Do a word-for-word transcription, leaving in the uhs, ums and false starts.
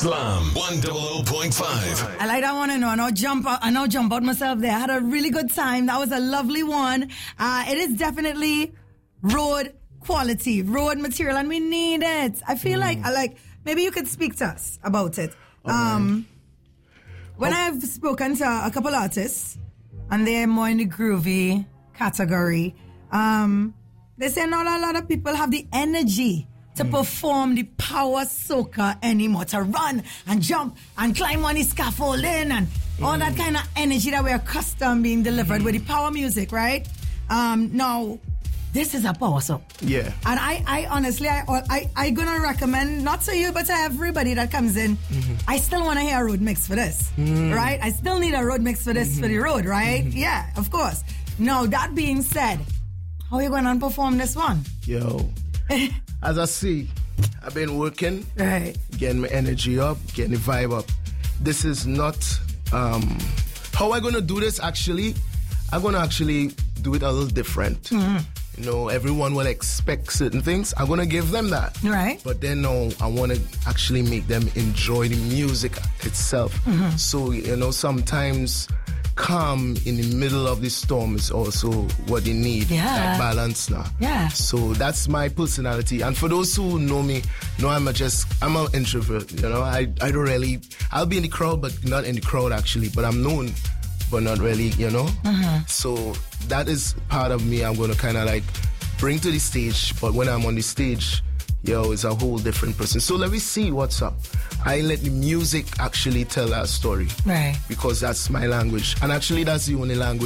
Slam one hundred point five. I like that one. I know. I now jump out. I now jump out myself there. I had a really good time. That was a lovely one. Uh, it is definitely road quality, road material, and we need it. I feel mm. like, I like, maybe you could speak to us about it. Okay. Um, when oh. I've spoken to a couple artists, and they're more in the groovy category, um, they say not a lot of people have the energy to mm. perform the power soca anymore, to run and jump and climb on the scaffolding and mm. all that kind of energy that we're accustomed being delivered mm. with the power music, right? Um, now, this is a power soca. Yeah. And I, I honestly, I, I, I gonna recommend, not to you, but to everybody that comes in, mm-hmm. I still want to hear a road mix for this, mm. right? I still need a road mix for this, mm-hmm. for the road, right? Mm-hmm. Yeah, of course. Now, that being said, how are you going to perform this one? Yo. As I see, I've been working, right, getting my energy up, getting the vibe up. This is not um, how I'm going to do this. Actually, I'm going to actually do it a little different. Mm-hmm. You know, everyone will expect certain things. I'm going to give them that. Right. But then, no, I want to actually make them enjoy the music itself. Mm-hmm. So, you know, sometimes calm in the middle of the storm is also what they need. Yeah. That balance now. Yeah. So that's my personality. And for those who know me, know I'm a just, I'm an introvert. You know, I, I don't really, I'll be in the crowd, but not in the crowd actually. But I'm known, but not really, you know. Mm-hmm. So that is part of me I'm going to kind of like bring to the stage. But when I'm on the stage, yo, it's a whole different person. So let me see what's up. I let the music actually tell our story. Right. Because that's my language. And actually, that's the only language